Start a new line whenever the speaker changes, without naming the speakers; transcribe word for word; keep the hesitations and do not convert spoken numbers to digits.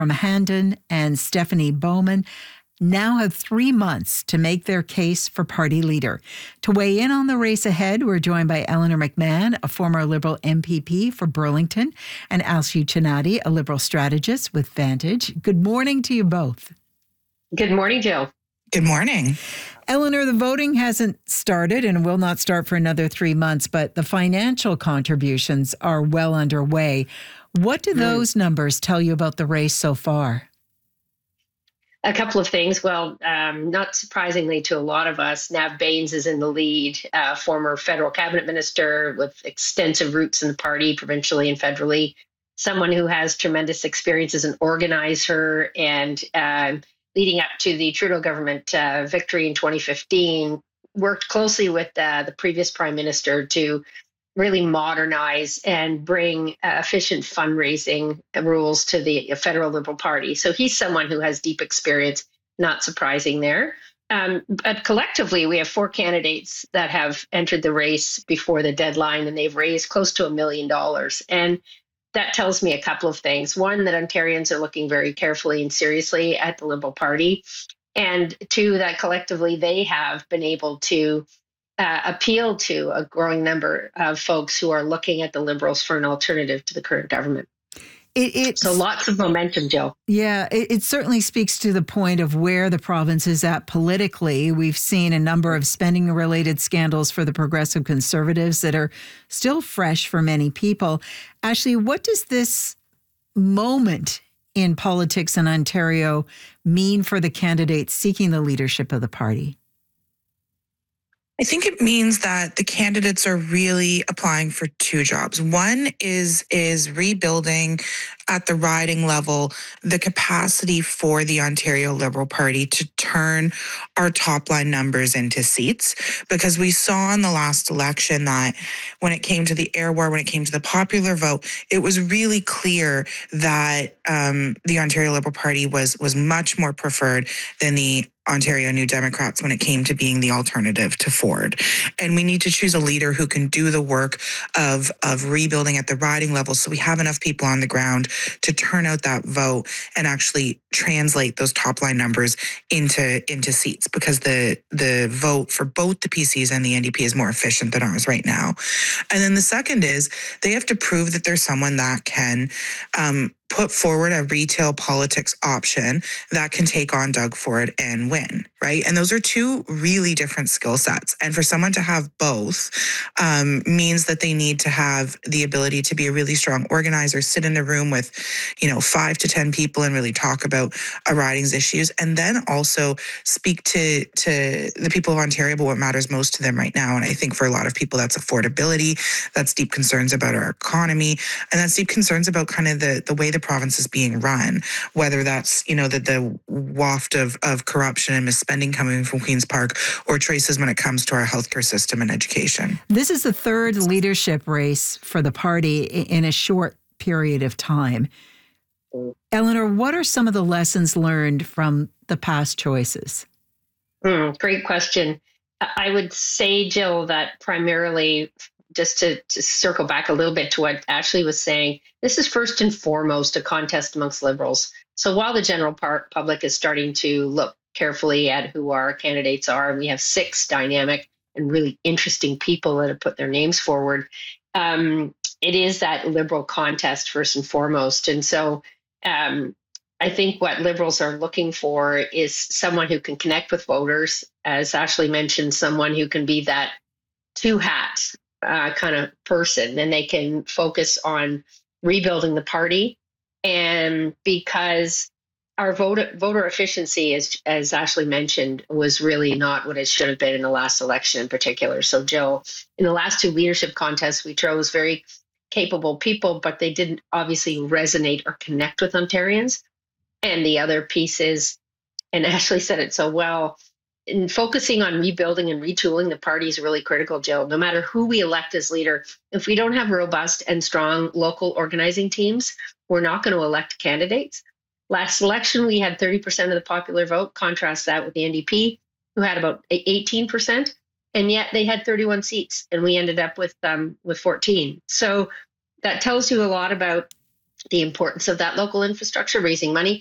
from Handon and Stephanie Bowman now have three months to make their case for party leader. To weigh in on the race ahead, we're joined by Eleanor McMahon, a former Liberal M P P for Burlington, and Aisling Chinati, a Liberal strategist with Vantage. Good morning to you both.
Good morning, Jill.
Good morning.
Eleanor, the voting hasn't started and will not start for another three months, but the financial contributions are well underway. What do those mm. numbers tell you about the race so far?
A couple of things. Well, um, not surprisingly to a lot of us, Nav Bains is in the lead, uh, former federal cabinet minister with extensive roots in the party, provincially and federally, someone who has tremendous experience as an organizer and uh, leading up to the Trudeau government uh, victory in twenty fifteen, worked closely with uh, the previous prime minister to really modernize and bring uh, efficient fundraising rules to the federal Liberal Party. So he's someone who has deep experience, not surprising there. Um, but collectively, we have four candidates that have entered the race before the deadline, and they've raised close to a million dollars. And that tells me a couple of things. One, that Ontarians are looking very carefully and seriously at the Liberal Party. And two, that collectively they have been able to Uh, appeal to a growing number of folks who are looking at the Liberals for an alternative to the current government.
It, it's,
so lots of momentum, Jill.
Yeah, it, it certainly speaks to the point of where the province is at politically. We've seen a number of spending-related scandals for the Progressive Conservatives that are still fresh for many people. Aisling, what does this moment in politics in Ontario mean for the candidates seeking the leadership of the party?
I think it means that the candidates are really applying for two jobs. One is is rebuilding at the riding level the capacity for the Ontario Liberal Party to turn our top line numbers into seats, because we saw in the last election that when it came to the air war, when it came to the popular vote, it was really clear that um, the Ontario Liberal Party was was much more preferred than the Ontario New Democrats when it came to being the alternative to Ford. And we need to choose a leader who can do the work of, of rebuilding at the riding level so we have enough people on the ground to turn out that vote and actually translate those top line numbers into, into seats, because the, the vote for both the P Cs and the N D P is more efficient than ours right now. And then the second is they have to prove that there's someone that can um, put forward a retail politics option that can take on Doug Ford and win, right? And those are two really different skill sets. And for someone to have both um, means that they need to have the ability to be a really strong organizer, sit in a room with, you know, five to ten people and really talk about a riding's issues, and then also speak to, to the people of Ontario about what matters most to them right now. And I think for a lot of people, that's affordability, that's deep concerns about our economy, and that's deep concerns about kind of the, the way the province is being run, whether that's, you know, the, the waft of, of corruption and misspending coming from Queen's Park, or traces when it comes to our healthcare system and education.
This is the third leadership race for the party in a short period of time. Eleanor, what are some of the lessons learned from the past choices?
Mm, great question. I would say, Jill, that primarily, just to, to circle back a little bit to what Aisling was saying, this is first and foremost a contest amongst Liberals. So while the general par- public is starting to look carefully at who our candidates are, and we have six dynamic and really interesting people that have put their names forward, um, it is that Liberal contest first and foremost. And so um, I think what Liberals are looking for is someone who can connect with voters, as Aisling mentioned, someone who can be that two hats Uh, kind of person, and they can focus on rebuilding the party. And because our voter voter efficiency, as as Aisling mentioned, was really not what it should have been in the last election in particular. So, Jill, in the last two leadership contests, we chose very capable people, but they didn't obviously resonate or connect with Ontarians. And the other piece is, and Aisling said it so well, in focusing on rebuilding and retooling the party is really critical, Jill. No matter who we elect as leader, if we don't have robust and strong local organizing teams, we're not going to elect candidates. Last election, we had thirty percent of the popular vote. Contrast that with the N D P, who had about eighteen percent, and yet they had thirty-one seats, and we ended up with um, with fourteen. So that tells you a lot about the importance of that local infrastructure, raising money.